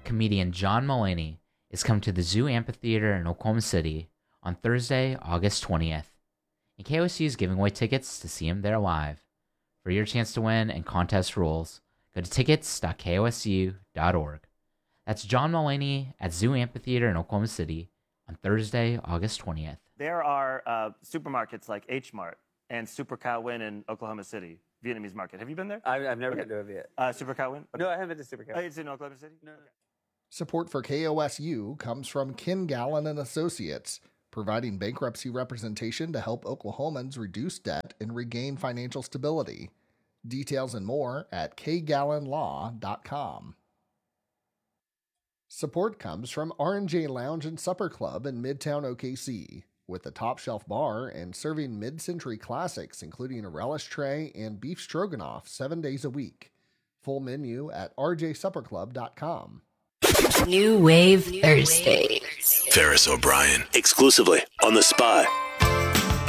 comedian John Mulaney is coming to the Zoo Amphitheater in Oklahoma City on Thursday, August 20th. And KOSU is giving away tickets to see him there live. For your chance to win and contest rules, go to tickets.kosu.org. That's John Mulaney at Zoo Amphitheater in Oklahoma City on Thursday, August 20th. There are supermarkets like H Mart and Super Cow Win in Oklahoma City, Vietnamese market. Have you been there? I've never been to a Viet. Super Cow Win? Okay. No, I haven't been to Super Cow. Oh, it's in Oklahoma City? No. Support for KOSU comes from Ken Gallen and Associates, providing bankruptcy representation to help Oklahomans reduce debt and regain financial stability. Details and more at kgallenlaw.com. Support comes from R&J Lounge and Supper Club in Midtown OKC, with a top-shelf bar and serving mid-century classics including a relish tray and beef stroganoff 7 days a week. Full menu at rjsupperclub.com. New Wave Thursday. Ferris O'Brien, exclusively on The Spy.